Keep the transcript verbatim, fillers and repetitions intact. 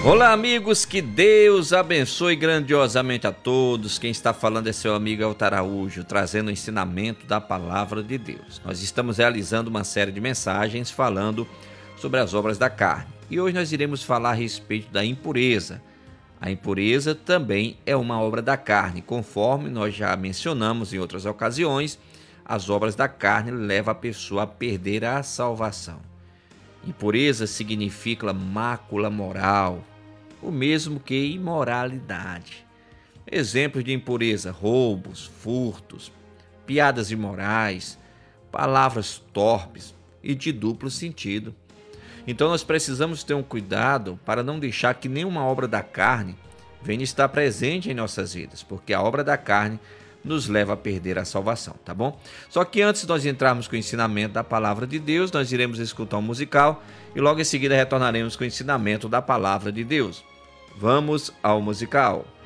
Olá, amigos, que Deus abençoe grandiosamente a todos. Quem está falando é seu amigo Elton Araújo, trazendo o ensinamento da palavra de Deus. Nós estamos realizando uma série de mensagens falando sobre as obras da carne. E hoje nós iremos falar a respeito da impureza. A impureza também é uma obra da carne, conforme nós já mencionamos em outras ocasiões. As obras da carne levam a pessoa a perder a salvação. Impureza significa mácula moral, o mesmo que imoralidade. Exemplos de impureza: roubos, furtos, piadas imorais, palavras torpes e de duplo sentido. Então nós precisamos ter um cuidado para não deixar que nenhuma obra da carne venha estar presente em nossas vidas, porque a obra da carne nos leva a perder a salvação, tá bom? Só que antes de nós entrarmos com o ensinamento da palavra de Deus, nós iremos escutar um musical e logo em seguida retornaremos com o ensinamento da palavra de Deus. Vamos ao musical.